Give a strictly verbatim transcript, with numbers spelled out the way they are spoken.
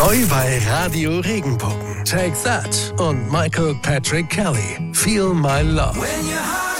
Neu bei Radio Regenbogen. Take That und Michael Patrick Kelly. Feel My Love.